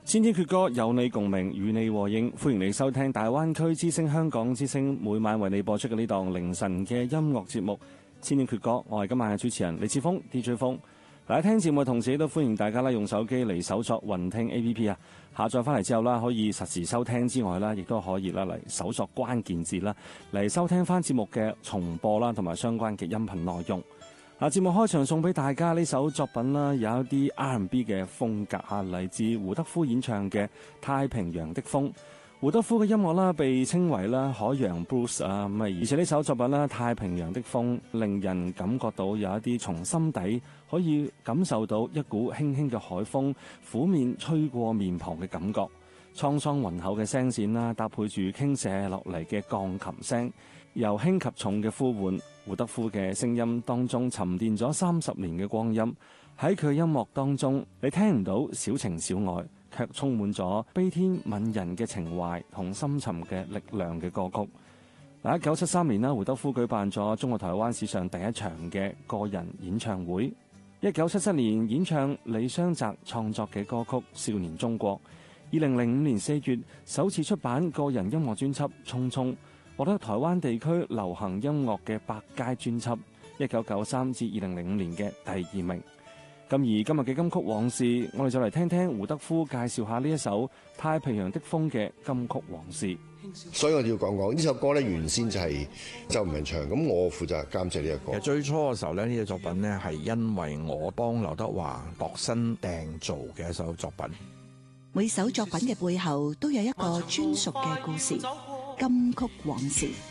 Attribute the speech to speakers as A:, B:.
A: 先天缺歌有你共鳴，與你和應，歡迎你收聽大灣區之聲香港之聲每晚為你播出嘅呢檔凌晨嘅音樂節目《先天缺歌》。我係今晚嘅主持人李志峰 DJ 峰。大家聽節目嘅同時，都歡迎大家啦用手機嚟搜索雲聽 APP 啊，下載翻嚟之後啦，可以實時收聽之外啦，亦都可以啦嚟搜索關鍵字啦嚟收聽翻節目嘅重播啦，同埋相關嘅音頻內容。節目開場送俾大家呢首作品啦，有一啲 R&B 嘅風格嚇，嚟自胡德夫演唱嘅《太平洋的風》。胡德夫嘅音樂啦，被稱為啦海洋 blues 啊，而且呢首作品啦《太平洋的風》，令人感覺到有一啲從心底可以感受到一股輕輕嘅海風拂面吹過面龐嘅感覺。滄桑渾厚嘅聲線啦，搭配住傾瀉落嚟嘅鋼琴聲，由輕及重嘅呼喚。胡德夫嘅聲音當中沉澱咗30年嘅光陰，喺佢音樂當中，你聽唔到小情小愛，卻充滿咗悲天憫人嘅情懷同深沉嘅力量嘅歌曲。1973年啦，胡德夫舉辦咗中國台灣史上第一場嘅個人演唱會。1977年演唱李雙澤創作嘅歌曲《少年中國》。2005年4月首次出版個人音樂專輯《匆匆》，獲得台灣地區流行音樂嘅百佳專輯，1993至2005年嘅第2名。咁而今日嘅金曲往事，我哋就嚟聽聽胡德夫介紹下呢一首《太平洋的風》嘅金曲往事。
B: 所以我哋要講講呢首歌咧，原先就係周文唱，咁我負責監製呢一個。
C: 其實最初嘅時候咧，呢個作品咧係因為我幫劉德華度身訂造嘅一首作品。
D: 每首作品嘅背後都有一個專屬嘅故事，金曲往事。